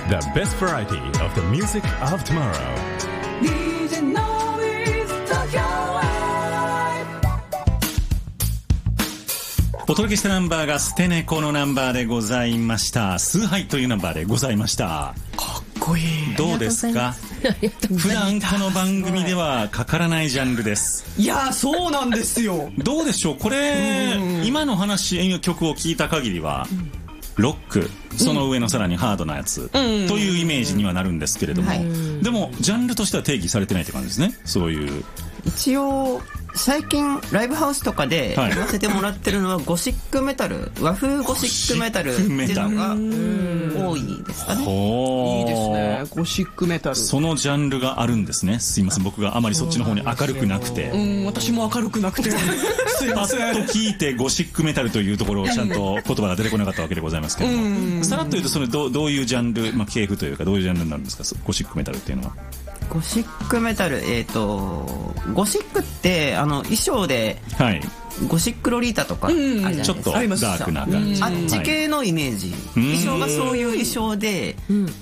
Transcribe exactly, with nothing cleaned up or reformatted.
The best variety of the music of tomorrow. ディージェー の is Tokyo Live。 お届けしたナンバーがステネコのナンバーでございました。崇拝というナンバーでございました。 かっこいい。 どうですか？普段この番組ではかからないジャンルです。 いやそうなんですよ。 どうでしょうこれ、今の話曲を聞いた限りは、うんロックその上のさらにハードなやつ、うん、というイメージにはなるんですけれども、はい、でもジャンルとしては定義されてないって感じですね。そういう一応最近ライブハウスとかで言わせてもらってるのはゴシックメタル、和風ゴシックメタルっていうのが多いですかね。 いいですねゴシックメタル。 そのジャンルがあるんですね。すいません僕があまりそっちの方に明るくなくて。 うん私も明るくなくてすいません。 パッと聞いてゴシックメタルというところをちゃんと言葉が出てこなかったわけでございますけれども、さらっと言うとそれ ど, どういうジャンル、まあ、系譜というかどういうジャンルになるんですかゴシックメタルっていうのは。 ゴシックメタル、えーとゴシックってあの衣装で、はい、ゴシックロリータとかあるじゃないですか。 ちょっとダークな感じ、 あっち系のイメージ、衣装がそういう衣装で、